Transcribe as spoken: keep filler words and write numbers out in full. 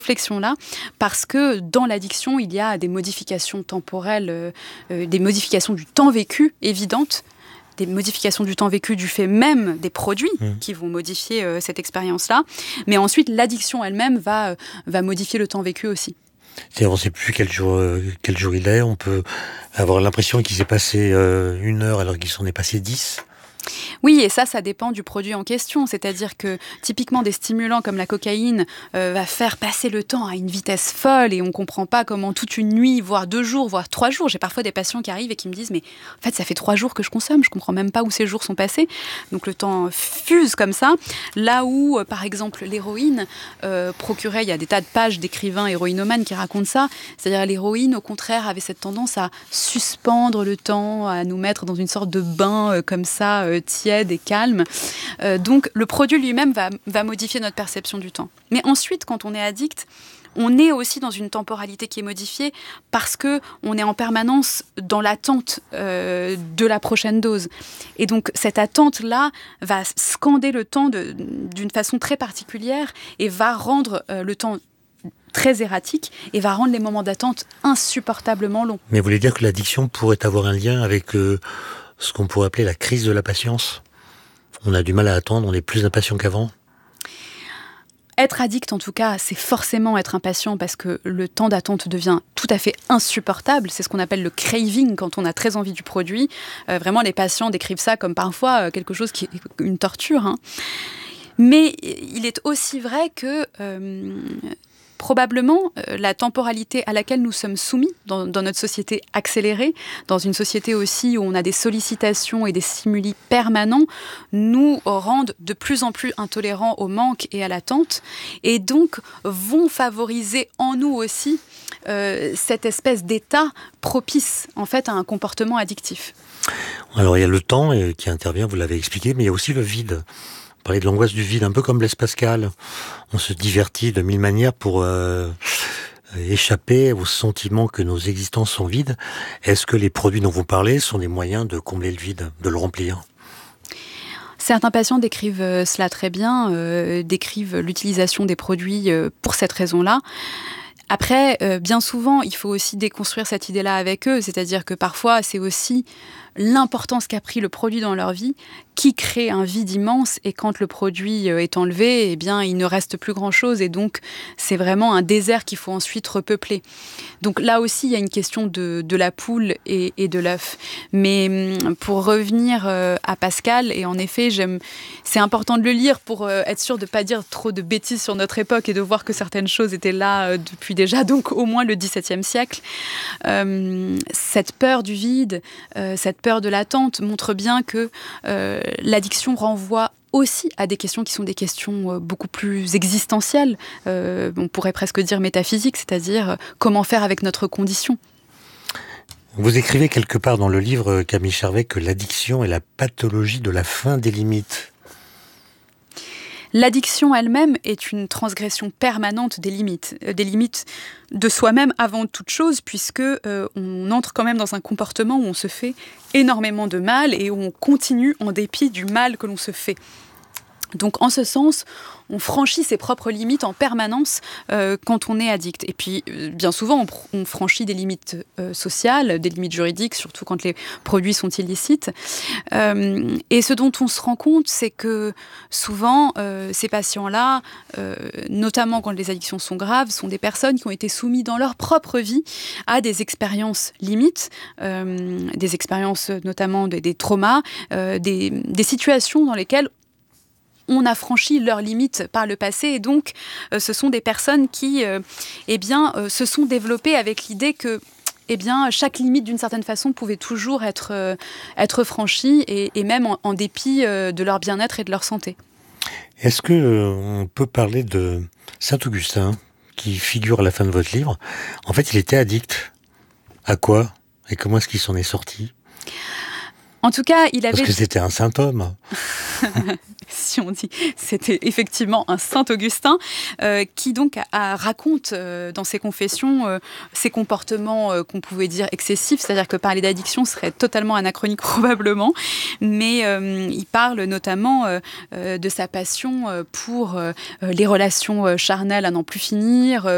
réflexion-là, parce que dans l'addiction, il y a des modifications temporelles, euh, euh, des modifications du temps vécu évidentes, des modifications du temps vécu du fait même des produits mmh. qui vont modifier euh, cette expérience-là. Mais ensuite, l'addiction elle-même va, euh, va modifier le temps vécu aussi. C'est-à-dire, on ne sait plus quel jour, euh, quel jour il est. On peut avoir l'impression qu'il s'est passé euh, une heure alors qu'il s'en est passé dix. Oui, et ça, ça dépend du produit en question. C'est-à-dire que, typiquement, des stimulants comme la cocaïne euh, va faire passer le temps à une vitesse folle et on ne comprend pas comment toute une nuit, voire deux jours, voire trois jours. J'ai parfois des patients qui arrivent et qui me disent « mais en fait, ça fait trois jours que je consomme, je ne comprends même pas où ces jours sont passés ». Donc, le temps fuse comme ça. Là où, euh, par exemple, l'héroïne euh, procurait, il y a des tas de pages d'écrivains héroïnomanes qui racontent ça, c'est-à-dire l'héroïne, au contraire, avait cette tendance à suspendre le temps, à nous mettre dans une sorte de bain euh, comme ça, euh, tiède et calme. Euh, donc, le produit lui-même va, va modifier notre perception du temps. Mais ensuite, quand on est addict, on est aussi dans une temporalité qui est modifiée parce qu'on est en permanence dans l'attente euh, de la prochaine dose. Et donc, cette attente-là va scander le temps de, d'une façon très particulière et va rendre euh, le temps très erratique et va rendre les moments d'attente insupportablement longs. Mais vous voulez dire que l'addiction pourrait avoir un lien avec euh, ce qu'on pourrait appeler la crise de la patience ? On a du mal à attendre, on est plus impatient qu'avant ? Être addict, en tout cas, c'est forcément être impatient parce que le temps d'attente devient tout à fait insupportable. C'est ce qu'on appelle le craving quand on a très envie du produit. Euh, vraiment, les patients décrivent ça comme parfois euh, quelque chose qui est une torture. Hein. Mais il est aussi vrai que... Euh, Probablement, euh, la temporalité à laquelle nous sommes soumis dans, dans notre société accélérée, dans une société aussi où on a des sollicitations et des stimuli permanents, nous rendent de plus en plus intolérants au manque et à l'attente, et donc vont favoriser en nous aussi euh, cette espèce d'état propice en fait à un comportement addictif. Alors il y a le temps euh, qui intervient, vous l'avez expliqué, mais il y a aussi le vide. Parler de l'angoisse du vide, un peu comme Blaise Pascal. On se divertit de mille manières pour euh, échapper au sentiment que nos existences sont vides. Est-ce que les produits dont vous parlez sont des moyens de combler le vide, de le remplir ? Certains patients décrivent cela très bien, euh, décrivent l'utilisation des produits euh, pour cette raison-là. Après, euh, bien souvent, il faut aussi déconstruire cette idée-là avec eux, c'est-à-dire que parfois, c'est aussi l'importance qu'a pris le produit dans leur vie qui crée un vide immense, et quand le produit est enlevé, eh bien, il ne reste plus grand-chose, et donc c'est vraiment un désert qu'il faut ensuite repeupler. Donc là aussi, il y a une question de, de la poule et, et de l'œuf. Mais pour revenir à Pascal, et en effet, j'aime, c'est important de le lire pour être sûr de ne pas dire trop de bêtises sur notre époque et de voir que certaines choses étaient là depuis déjà, donc au moins le dix-septième siècle. Euh, cette peur du vide, euh, cette peur de l'attente montre bien que euh, l'addiction renvoie aussi à des questions qui sont des questions beaucoup plus existentielles, euh, on pourrait presque dire métaphysiques, c'est-à-dire comment faire avec notre condition. Vous écrivez quelque part dans le livre, Camille Charvet, que l'addiction est la pathologie de la fin des limites. L'addiction elle-même est une transgression permanente des limites, euh, des limites de soi-même avant toute chose, puisque euh, on entre quand même dans un comportement où on se fait énormément de mal et où on continue en dépit du mal que l'on se fait. Donc en ce sens, on franchit ses propres limites en permanence euh, quand on est addict. Et puis, euh, bien souvent, on, pr- on franchit des limites euh, sociales, des limites juridiques, surtout quand les produits sont illicites. Euh, et ce dont on se rend compte, c'est que souvent, euh, ces patients-là, euh, notamment quand les addictions sont graves, sont des personnes qui ont été soumises dans leur propre vie à des expériences limites, euh, des expériences notamment des, des traumas, euh, des, des situations dans lesquelles on a franchi leurs limites par le passé, et donc euh, ce sont des personnes qui euh, eh bien, euh, se sont développées avec l'idée que eh bien, chaque limite, d'une certaine façon, pouvait toujours être, euh, être franchie, et, et même en, en dépit euh, de leur bien-être et de leur santé. Est-ce que euh, on peut parler de Saint-Augustin, qui figure à la fin de votre livre ? En fait, il était addict. À quoi ? Et comment est-ce qu'il s'en est sorti ? En tout cas, il avait... Parce que c'était un saint homme. Si on dit, c'était effectivement un saint Augustin euh, qui donc a, a, raconte euh, dans ses confessions euh, ses comportements euh, qu'on pouvait dire excessifs, c'est-à-dire que parler d'addiction serait totalement anachronique probablement, mais euh, il parle notamment euh, euh, de sa passion euh, pour euh, les relations euh, charnelles à n'en plus finir, euh,